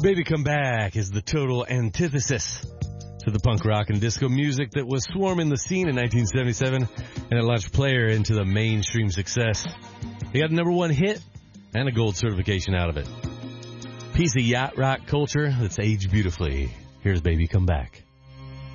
Baby Come Back is the total antithesis to the punk rock and disco music that was swarming the scene in 1977, and it launched Player into the mainstream success. He got a #1 hit and a gold certification out of it. Piece of yacht rock culture that's aged beautifully. Here's Baby Come Back.